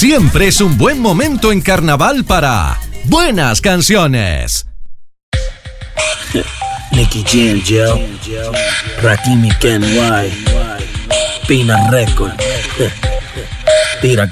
Siempre es un buen momento en carnaval para buenas canciones. Nicky Jam, Joe, Ratimi Ken Y, Pina Record, tira